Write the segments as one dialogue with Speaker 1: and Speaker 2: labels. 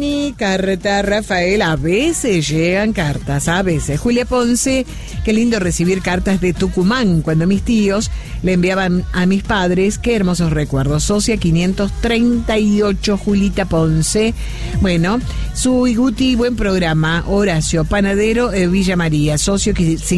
Speaker 1: Ni carta, Rafael. A veces llegan cartas, a veces. Julia Ponce, qué lindo recibir cartas de Tucumán cuando mis tíos le enviaban a mis padres. Qué hermosos recuerdos. Socia 538, Julita Ponce. Bueno, su Guti, buen programa. Horacio, panadero, Villa María, socio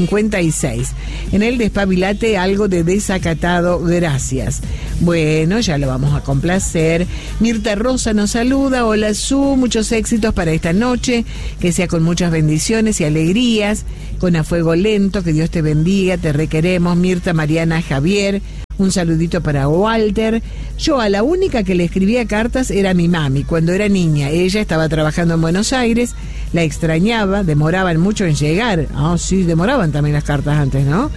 Speaker 1: 56. En el despabilate algo de desacatado, gracias. Bueno, ya lo vamos a complacer. Mirta Rosa nos saluda. Hola, Su, muchos éxitos para esta noche, que sea con muchas bendiciones y alegrías, con a fuego lento, que Dios te bendiga, te requeremos. Mirta Mariana Javier, un saludito para Walter. Yo a la única que le escribía cartas era mi mami, cuando era niña. Ella estaba trabajando en Buenos Aires, la extrañaba, demoraban mucho en llegar. Sí, demoraban también las cartas antes, ¿no?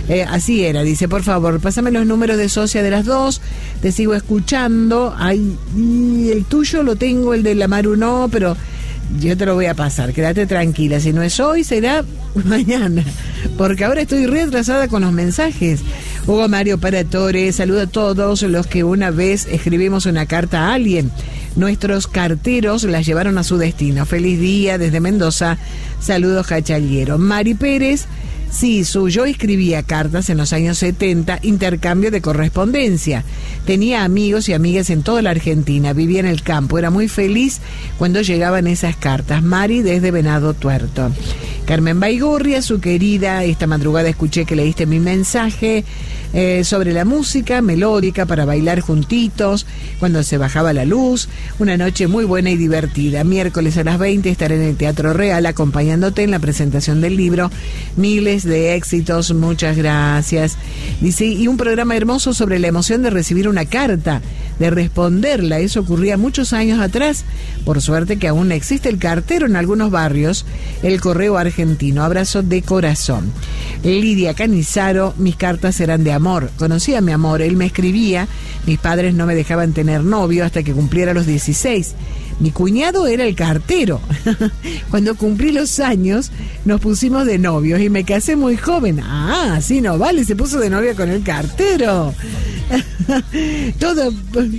Speaker 1: Así era, dice, por favor, pásame los números de socia de las dos, te sigo escuchando. Ay, el tuyo lo tengo, el de la Maru no, pero yo te lo voy a pasar, quédate tranquila, si no es hoy, será mañana, porque ahora estoy retrasada con los mensajes. Hugo Mario Paratore, saluda a todos los que una vez escribimos una carta a alguien. Nuestros carteros las llevaron a su destino. Feliz día desde Mendoza, saludos Cachallero. Mari Pérez, sí, yo escribía cartas en los años 70, intercambio de correspondencia. Tenía amigos y amigas en toda la Argentina, vivía en el campo, era muy feliz cuando llegaban esas cartas. Mari desde Venado Tuerto. Carmen Baigorria, su querida, esta madrugada escuché que leíste mi mensaje sobre la música melódica para bailar juntitos cuando se bajaba la luz. Una noche muy buena y divertida. Miércoles a las 20 estaré en el Teatro Real acompañándote en la presentación del libro. Miles de éxitos, muchas gracias. Dice, y un programa hermoso sobre la emoción de recibir una carta, de responderla. Eso ocurría muchos años atrás. Por suerte que aún existe el cartero en algunos barrios, el correo argentino. Abrazo de corazón. Lidia Canizaro, mis cartas eran de amor. Conocí a mi amor, él me escribía. Mis padres no me dejaban tener novio hasta que cumpliera los 16. Mi cuñado era el cartero. Cuando cumplí los años, nos pusimos de novios y me casé muy joven. Sí, no vale, se puso de novia con el cartero. Todo...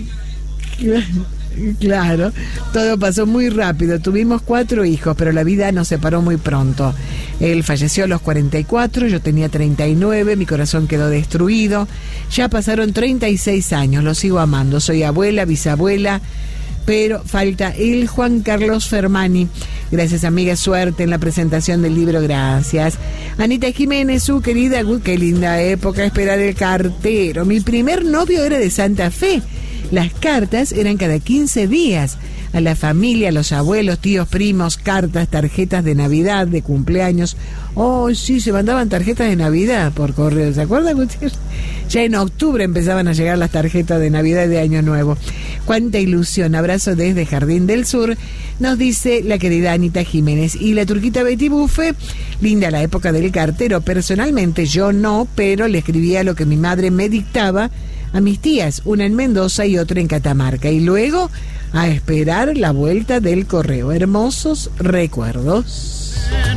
Speaker 1: Claro, todo pasó muy rápido. Tuvimos 4 hijos, pero la vida nos separó muy pronto. Él falleció a los 44, yo tenía 39, mi corazón quedó destruido. Ya pasaron 36 años, lo sigo amando. Soy abuela, bisabuela, pero falta él, Juan Carlos Fermani. Gracias, amiga, suerte en la presentación del libro, gracias. Anita Jiménez, su querida, qué linda época esperar el cartero. Mi primer novio era de Santa Fe. Las cartas eran cada 15 días. A la familia, a los abuelos, tíos, primos, cartas, tarjetas de Navidad, de cumpleaños. Sí, se mandaban tarjetas de Navidad por correo, ¿se acuerdan, Gutiérrez? Ya en octubre empezaban a llegar las tarjetas de Navidad y de Año Nuevo. Cuánta ilusión. Abrazo desde Jardín del Sur, nos dice la querida Anita Jiménez. Y la turquita Betty Bufe, linda la época del cartero. Personalmente yo no, pero le escribía lo que mi madre me dictaba a mis tías, una en Mendoza y otra en Catamarca, y luego a esperar la vuelta del correo. Hermosos recuerdos.